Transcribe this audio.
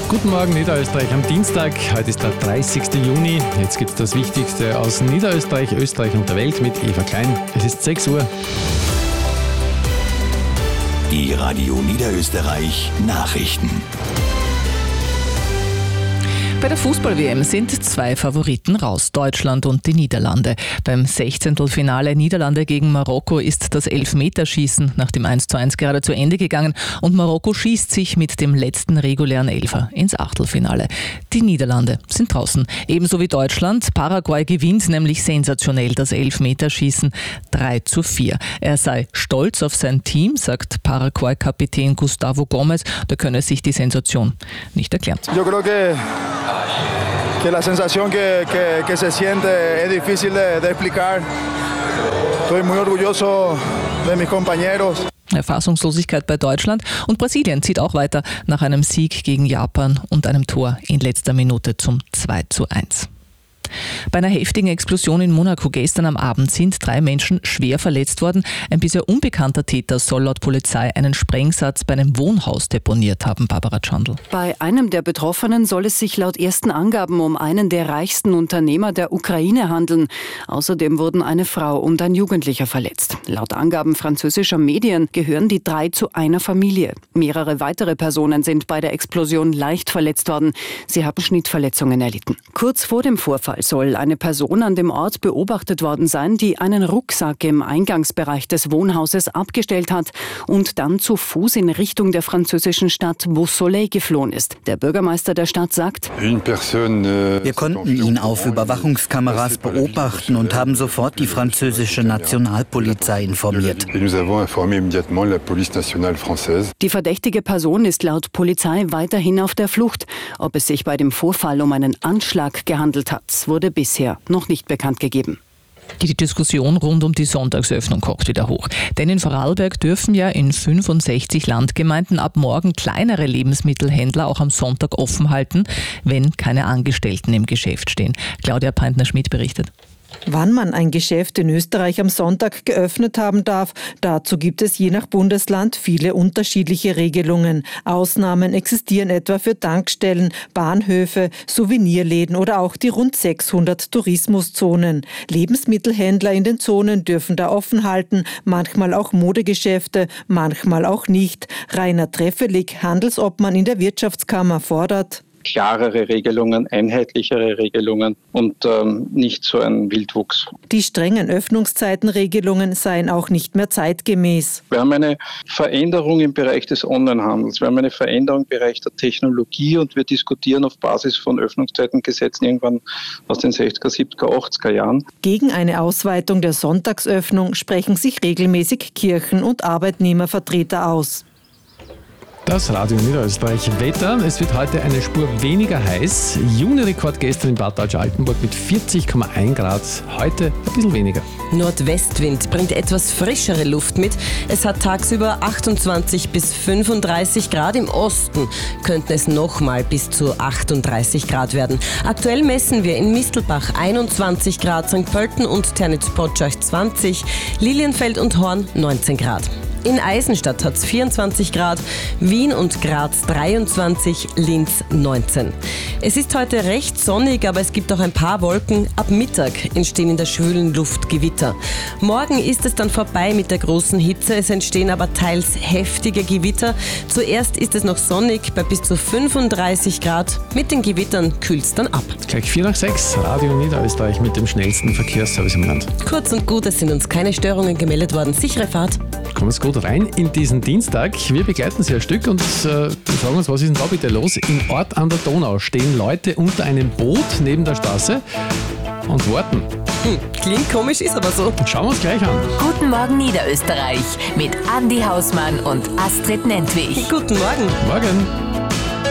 Guten Morgen Niederösterreich am Dienstag. Heute ist der 30. Juni. Jetzt gibt es das Wichtigste aus Niederösterreich, Österreich und der Welt mit Eva Klein. Es ist 6 Uhr. Die Radio Niederösterreich Nachrichten. Bei der Fußball-WM sind 2 Favoriten raus, Deutschland und die Niederlande. Beim 16. Niederlande gegen Marokko ist das Elfmeterschießen nach dem 1:1 gerade zu Ende gegangen und Marokko schießt sich mit dem letzten regulären Elfer ins Achtelfinale. Die Niederlande sind draußen, ebenso wie Deutschland. Paraguay gewinnt nämlich sensationell das Elfmeterschießen 3:4. Er sei stolz auf sein Team, sagt Paraguay-Kapitän Gustavo Gomez. Da könne sich die Sensation nicht erklären. Que la sensación que se siente es difícil de explicar. Estoy muy orgulloso de mis compañeros. Fassungslosigkeit bei Deutschland und Brasilien zieht auch weiter nach einem Sieg gegen Japan und einem Tor in letzter Minute zum 2:1. Bei einer heftigen Explosion in Monaco gestern am Abend sind 3 Menschen schwer verletzt worden. Ein bisher unbekannter Täter soll laut Polizei einen Sprengsatz bei einem Wohnhaus deponiert haben. Barbara Chandl. Bei einem der Betroffenen soll es sich laut ersten Angaben um einen der reichsten Unternehmer der Ukraine handeln. Außerdem wurden eine Frau und ein Jugendlicher verletzt. Laut Angaben französischer Medien gehören die 3 zu einer Familie. Mehrere weitere Personen sind bei der Explosion leicht verletzt worden. Sie haben Schnittverletzungen erlitten. Kurz vor dem Vorfall soll eine Person an dem Ort beobachtet worden sein, die einen Rucksack im Eingangsbereich des Wohnhauses abgestellt hat und dann zu Fuß in Richtung der französischen Stadt Beausoleil geflohen ist. Der Bürgermeister der Stadt sagt: Wir konnten ihn auf Überwachungskameras beobachten und haben sofort die französische Nationalpolizei informiert. Die verdächtige Person ist laut Polizei weiterhin auf der Flucht. Ob es sich bei dem Vorfall um einen Anschlag gehandelt hat, wurde bisher noch nicht bekannt gegeben. Die Diskussion rund um die Sonntagsöffnung kocht wieder hoch. Denn in Vorarlberg dürfen ja in 65 Landgemeinden ab morgen kleinere Lebensmittelhändler auch am Sonntag offen halten, wenn keine Angestellten im Geschäft stehen. Claudia Peintner-Schmidt berichtet. Wann man ein Geschäft in Österreich am Sonntag geöffnet haben darf, dazu gibt es je nach Bundesland viele unterschiedliche Regelungen. Ausnahmen existieren etwa für Tankstellen, Bahnhöfe, Souvenirläden oder auch die rund 600 Tourismuszonen. Lebensmittelhändler in den Zonen dürfen da offen halten, manchmal auch Modegeschäfte, manchmal auch nicht. Rainer Treffelig, Handelsobmann in der Wirtschaftskammer, fordert: Klarere Regelungen, einheitlichere Regelungen und nicht so ein Wildwuchs. Die strengen Öffnungszeitenregelungen seien auch nicht mehr zeitgemäß. Wir haben eine Veränderung im Bereich des Onlinehandels, wir haben eine Veränderung im Bereich der Technologie und wir diskutieren auf Basis von Öffnungszeitengesetzen irgendwann aus den 60er, 70er, 80er Jahren. Gegen eine Ausweitung der Sonntagsöffnung sprechen sich regelmäßig Kirchen- und Arbeitnehmervertreter aus. Das Radio Niederösterreich Wetter. Es wird heute eine Spur weniger heiß. Juni-Rekord gestern in Bad Deutsch-Altenburg mit 40,1 Grad. Heute ein bisschen weniger. Nordwestwind bringt etwas frischere Luft mit. Es hat tagsüber 28 bis 35 Grad. Im Osten könnten es nochmal bis zu 38 Grad werden. Aktuell messen wir in Mistelbach 21 Grad, St. Pölten und Ternitz-Potschach 20, Lilienfeld und Horn 19 Grad. In Eisenstadt hat es 24 Grad, Wien und Graz 23, Linz 19. Es ist heute recht sonnig, aber es gibt auch ein paar Wolken. Ab Mittag entstehen in der schwülen Luft Gewitter. Morgen ist es dann vorbei mit der großen Hitze, es entstehen aber teils heftige Gewitter. Zuerst ist es noch sonnig bei bis zu 35 Grad. Mit den Gewittern kühlt es dann ab. Gleich 4 nach 6, Radio Niederösterreich mit dem schnellsten Verkehrsservice im Land. Kurz und gut, es sind uns keine Störungen gemeldet worden. Sichere Fahrt. Kommen Sie gut rein in diesen Dienstag. Wir begleiten Sie ein Stück und fragen uns, was ist denn da bitte los? Im Ort an der Donau stehen Leute unter einem Boot neben der Straße und warten. Klingt komisch, ist aber so. Schauen wir uns gleich an. Guten Morgen Niederösterreich mit Andi Hausmann und Astrid Nentwich. Guten Morgen. Morgen.